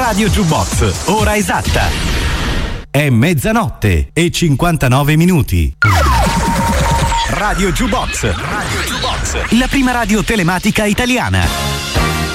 Radio Jukebox, ora esatta. È mezzanotte e 59 minuti. Radio Jukebox, la prima radio telematica italiana.